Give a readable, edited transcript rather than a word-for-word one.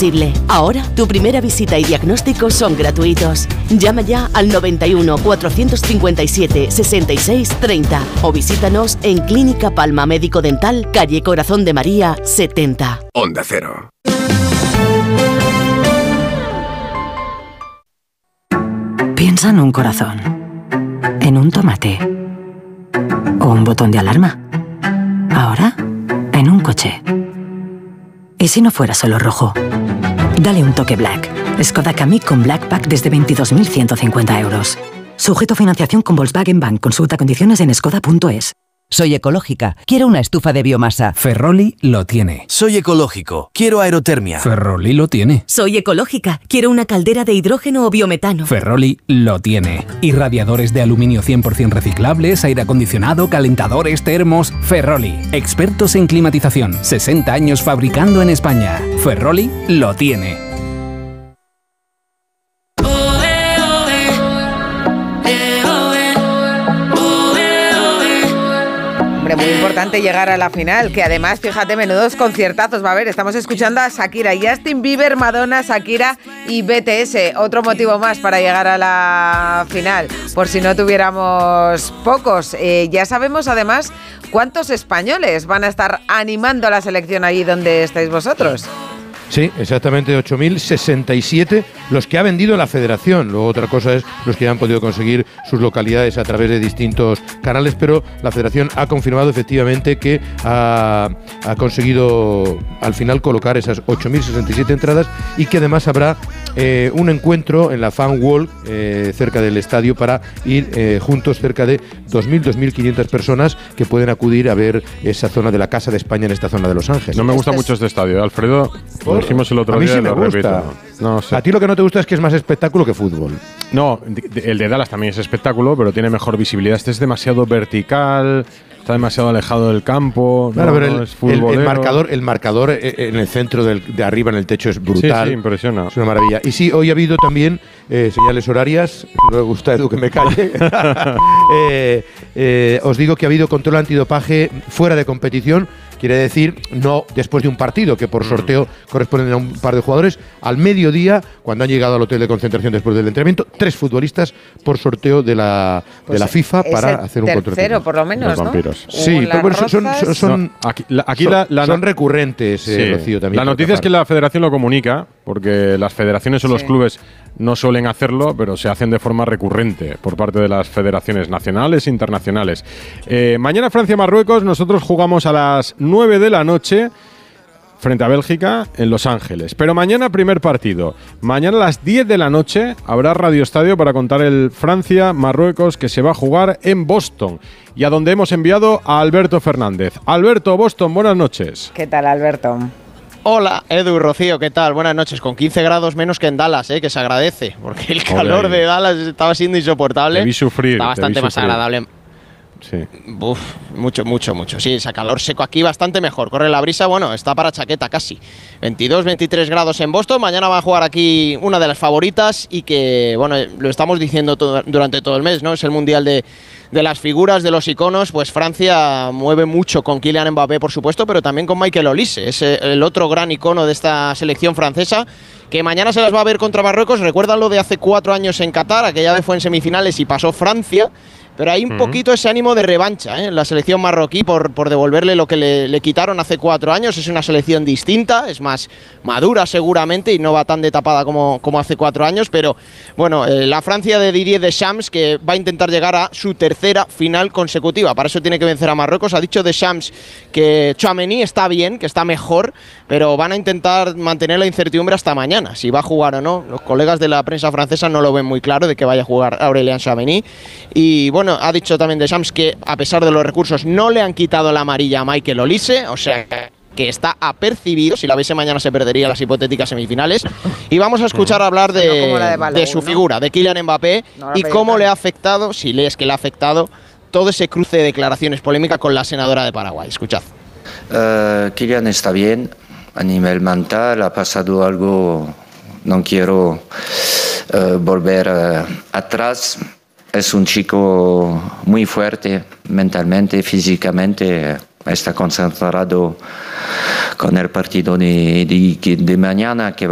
accesible. Ahora, tu primera visita y diagnóstico son gratuitos. Llama ya al 91 457 66 30 o visítanos en Clínica Palma Médico Dental, calle Corazón de María, 70. Onda Cero. Piensa en un corazón, en un tomate o un botón de alarma. Ahora, en un coche. ¿Y si no fuera solo rojo? Dale un toque Black. Skoda Kamiq con Black Pack desde 22.150 euros. Sujeto a financiación con Volkswagen Bank. Consulta condiciones en skoda.es. Soy ecológica. Quiero una estufa de biomasa. Ferroli lo tiene. Soy ecológico. Quiero aerotermia. Ferroli lo tiene. Soy ecológica. Quiero una caldera de hidrógeno o biometano. Ferroli lo tiene. Y radiadores de aluminio 100% reciclables, aire acondicionado, calentadores, termos. Ferroli. Expertos en climatización. 60 años fabricando en España. Ferroli lo tiene. Muy importante llegar a la final, que además, fíjate, menudos conciertazos va a haber. Estamos escuchando a Shakira, Justin Bieber, Madonna, Shakira y BTS. Otro motivo más para llegar a la final, por si no tuviéramos pocos. Ya sabemos además cuántos españoles van a estar animando a la selección allí donde estáis vosotros. Sí, exactamente 8.067 los que ha vendido la federación. Luego otra cosa es los que han podido conseguir sus localidades a través de distintos canales, pero la federación ha confirmado efectivamente que ha conseguido al final colocar esas 8.067 entradas y que además habrá un encuentro en la Fan Wall cerca del estadio para ir juntos cerca de 2.500 personas que pueden acudir a ver esa zona de la Casa de España en esta zona de Los Ángeles. No me gusta mucho este estadio, Alfredo. Lo dijimos el otro día, sí me gusta. No sé. A ti lo que no te gusta es que es más espectáculo que fútbol. No, el de Dallas también es espectáculo, pero tiene mejor visibilidad. Este es demasiado vertical, está demasiado alejado del campo. Claro, pero no es futbolero. el marcador en el centro de arriba en el techo es brutal. Sí, impresiona. Es una maravilla. Y sí, hoy ha habido también señales horarias. No me gusta, Edu, que me calle. Os digo que ha habido control antidopaje fuera de competición. Quiere decir, no después de un partido, que por sorteo corresponden a un par de jugadores. Al mediodía, cuando han llegado al hotel de concentración después del entrenamiento, 3 futbolistas por sorteo de la FIFA para hacer un control. Tercero, por lo menos, los vampiros. ¿no? Sí, pero bueno, son recurrentes, sí. Rocío, también. La noticia es que la federación lo comunica, porque las federaciones o los clubes no suelen hacerlo, pero se hacen de forma recurrente por parte de las federaciones nacionales e internacionales. Mañana Francia-Marruecos, nosotros jugamos a las 9 de la noche frente a Bélgica en Los Ángeles. Pero mañana primer partido. Mañana a las 10 de la noche habrá Radio Estadio para contar el Francia-Marruecos que se va a jugar en Boston y a donde hemos enviado a Alberto Fernández. Alberto, Boston, buenas noches. ¿Qué tal, Alberto? Hola, Edu, Rocío, ¿qué tal? Buenas noches. Con 15 grados menos que en Dallas, que se agradece, porque el calor de Dallas estaba siendo insoportable. Te vi sufrir. Está bastante más agradable. Sí. Uf, mucho. Sí, ese calor seco aquí bastante mejor. Corre la brisa, bueno, está para chaqueta casi. 22, 23 grados en Boston. Mañana va a jugar aquí una de las favoritas y que, bueno, lo estamos diciendo durante todo el mes, ¿no? Es el mundial de las figuras, de los iconos. Pues Francia mueve mucho con Kylian Mbappé, por supuesto, pero también con Michael Olise. Es el otro gran icono de esta selección francesa, que mañana se las va a ver contra Marruecos. Recuerdan lo de hace 4 años en Qatar, aquella vez fue en semifinales y pasó Francia. Pero hay un poquito ese ánimo de revancha en la selección marroquí por devolverle lo que le quitaron hace 4 años. Es una selección distinta, es más madura seguramente y no va tan de tapada como hace 4 años. Pero bueno, la Francia de Didier Deschamps, que va a intentar llegar a su tercera final consecutiva. Para eso tiene que vencer a Marruecos. Ha dicho Deschamps que Tchouaméni está bien, que está mejor, pero van a intentar mantener la incertidumbre hasta mañana, si va a jugar o no. Los colegas de la prensa francesa no lo ven muy claro de que vaya a jugar Aurélien Tchouaméni. Y bueno, ha dicho también Deschamps que a pesar de los recursos no le han quitado la amarilla a Michael Olise, o sea que está apercibido. Si la viese mañana se perdería las hipotéticas semifinales. Y vamos a escuchar hablar de su figura, de Kylian Mbappé, y cómo le ha afectado, si lees que le ha afectado, todo ese cruce de declaraciones polémicas con la senadora de Paraguay. Escuchad. Kylian está bien a nivel mental, ha pasado algo, no quiero volver atrás. Es un chico muy fuerte mentalmente, físicamente. Está concentrado con el partido de mañana que